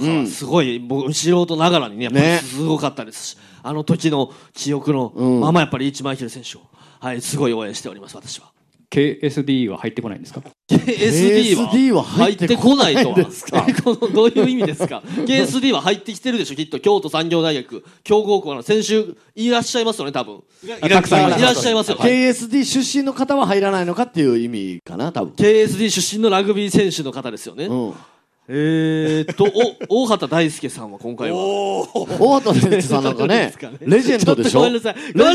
はすごい、僕素人ながらにねやっぱりすごかったですし、あの時の記憶のままやっぱりリーチマイケル選手を、はい、すごい応援しております。私は。 KSD は入ってこないんですか？ KSD は入ってこないとはどういう意味ですか？ KSD は入ってきてるでしょ、きっと。京都産業大学強豪校の選手いらっしゃいますよね、多分。たくさんいらっしゃいますよ。 KSD 出身の方は入らないのかっていう意味かな、多分。 KSD 出身のラグビー選手の方ですよね。大畑大輔さんは今回は。 大畑大輔さんなんかね、レジェンドでしょ。 ごめんなさい。我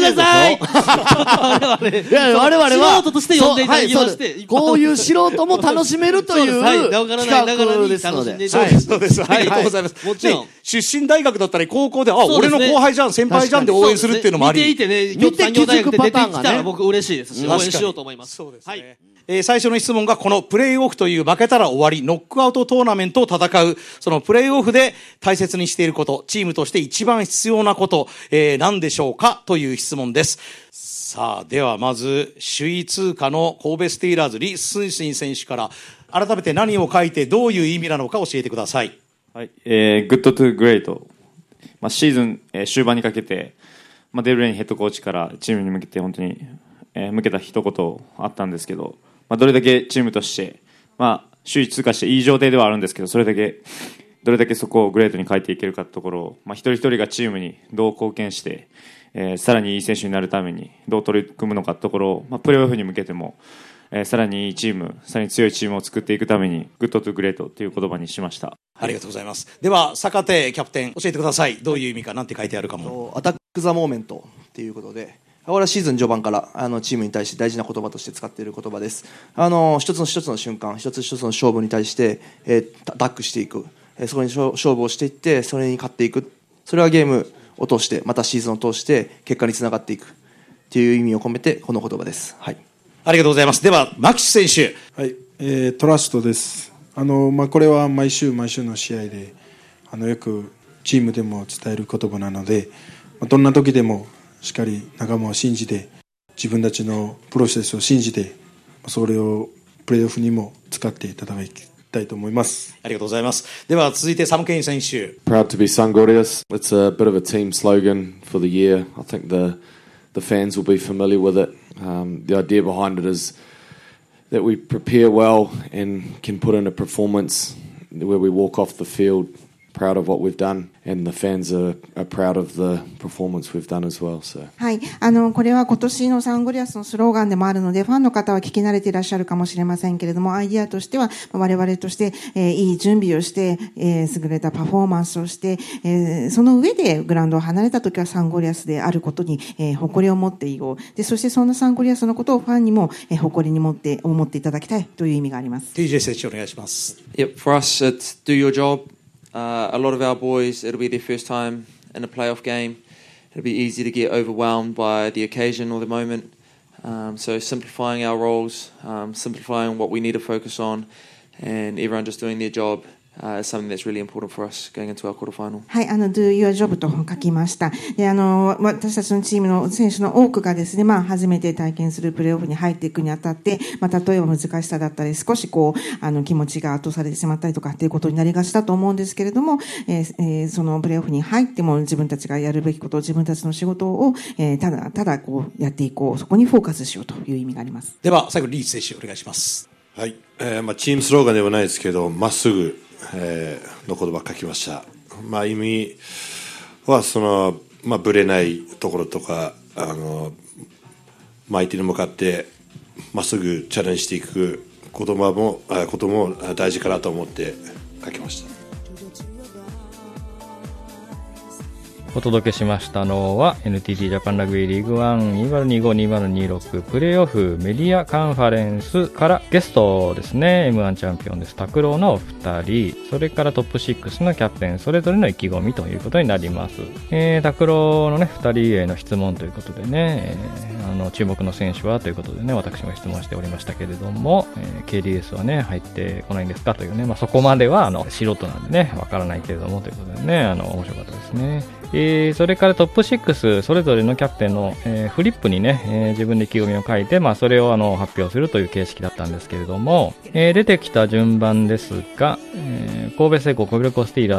々は素人として呼んでいただきまして、 こういう素人も楽しめるという企画ですので。 そうです。ありがとうございます。 もちろん出身大学だったり高校で、俺の後輩じゃん、先輩じゃんで応援するっていうのもあり。 見ていてね、京都産業大学で出てきたら僕嬉しいですし、応援しようと思います。 そうですね。最初の質問がこのプレーオフという負けたら終わりノックアウトトーナメントを戦う、そのプレーオフで大切にしていること、チームとして一番必要なこと、何でしょうかという質問です。さあ、ではまず首位通過の神戸スティーラーズリー・スンシン選手から改めて何を書いてどういう意味なのか教えてください。 はい、Good to Great、シーズン、終盤にかけて、デルレインヘッドコーチからチームに向けて本当に、向けた一言あったんですけど、どれだけチームとして、首位通過していい状態ではあるんですけど、どれだけそこをグレートに変えていけるかってところを、一人一人がチームにどう貢献して、さらにいい選手になるためにどう取り組むのかってところを、プレーオフに向けても、さらにいいチーム、さらに強いチームを作っていくためにグッドトゥグレートという言葉にしました。 ありがとうございます。では坂手キャプテン教えてください。どういう意味か、なんて書いてあるかも。 アタックザモーメントっていうことで、これはシーズン序盤からチームに対して大事な言葉として使っている言葉です。一つの瞬間、一つ一つの勝負に対して、タックしていく、そこに勝負をしていってそれに勝っていく、それはゲームを通してまたシーズンを通して結果につながっていくという意味を込めてこの言葉です。はい、 ありがとうございます。では牧選手。 はい、トラストです。これは毎週の試合でよくチームでも伝える言葉なので、どんな時でもしっかり仲間を信じて、自分たちのプロセスを信じて、それをプレーオフにも使っていただきたいと思います。 ありがとうございます。では続いてサム・ケイン選手。 Proud to be Sangorias. It's a bit of a team slogan for the year. I think the fans will be familiar with it. The idea behind it is that we prepare well and can put in a performance where we walk off the field.Proud of what we've done, and the fans are proud of the performance we've done as well. So. はい、これは今年のサンゴリアスのスローガンでもあるので、ファンの方は聞き慣れていらっしゃるかもしれませんけれども、アイディアとしては我々として、いい準備をして、優れたパフォーマンスをして、その上でグラウンドを離れた時はサンゴリアスであることに、誇りを持っていよう。で、そしてそんなサンゴリアスのことをファンにも、誇りに思っていただきたいという意味があります。 TJ 選手お願いします。 Yep, for us, it's do your job.A lot of our boys, it'll be their first time in a playoff game. It'll be easy to get overwhelmed by the occasion or the moment. So simplifying our roles, simplifying what we need to focus on, and everyone just doing their job is something that's really important for us going into our quarterfinal. はい、do your job と書きました。で、私たちのチームの選手の多くがですね、初めて体験するプレーオフに入っていくにあたって、例えば難しさだったり、少し気持ちが後されてしまったりとかっていうことになりがちだと思うんですけれども、そのプレーオフに入っても自分たちがやるべきこと、自分たちの仕事を、ただやっていこう、そこにフォーカスしようという意味があります。 では最後リーチ選手お願いします。 はい、チームスローガンではないですけど、まっすぐの言葉書きました。意味はぶれないところとか、相手に向かってまっすぐチャレンジしていくことも大事かなと思って書きました。 お届けしましたのは NTT ジャパンラグビーリーグワン 2025-2026 プレーオフメディアカンファレンスからゲストですね、 M1 チャンピオンです拓郎のお二人、それからトップ6のキャプテンそれぞれの意気込みということになります。拓郎のね2人への質問ということでね、注目の選手はということでね、私も質問しておりましたけれども、KDS はね入ってこないんですかというね、そこまでは素人なんでねわからないけれどもということでね、面白かったですね。それからトップ6それぞれのキャプテンの、フリップにね、自分で意気込みを書いて、それを発表するという形式だったんですけれども、出てきた順番ですが、神戸製鋼小比力スティーラー